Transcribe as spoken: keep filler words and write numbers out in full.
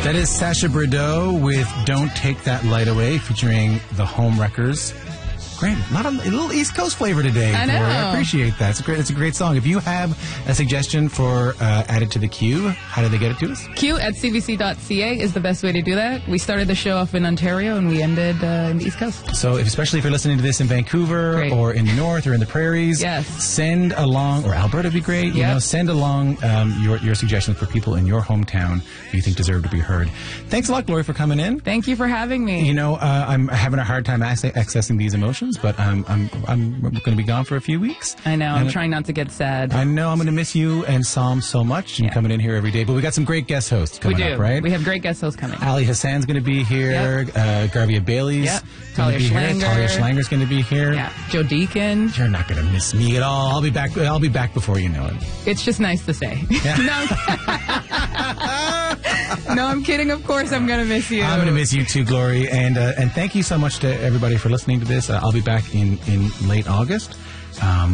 That is Sasha Bordeaux with Don't Take That Light Away, featuring the Home Wreckers. Great. Not a, a little East Coast flavor today. I know. Gloria. I appreciate that. It's a great, it's a great song. If you have a suggestion for uh, Added to the Queue, how do they get it to us? Q at c b c dot c a is the best way to do that. We started the show off in Ontario and we ended uh, in the East Coast. So if, especially if you're listening to this in Vancouver Great. or in the North or in the prairies, Yes. send along, or Alberta would be great, you Yep. know, send along um, your, your suggestions for people in your hometown who you think deserve to be heard. Thanks a lot, Gloria, for coming in. Thank you for having me. You know, uh, I'm having a hard time ac- accessing these emotions, but um, I'm I'm going to be gone for a few weeks. I know. I'm And trying not to get sad. I know I'm going to miss you and Psalm so much and Yeah. coming in here every day. But we got some great guest hosts we coming do. up, right? We have great guest hosts coming. Ali Hassan's going to be here. Yep. Uh, Garvia Bailey's Yep. going Talia to be here. Schlanger. Talia Schlanger's going to be here. Yeah. Joe Deacon. You're not going to miss me at all. I'll be back. I'll be back before you know it. It's just nice to say. Yeah. no, I'm, no, I'm kidding. Of course, I'm gonna miss you. I'm going to miss you too, Glory. And uh, and thank you so much to everybody for listening to this. Uh, I'll be back in in late August. Um,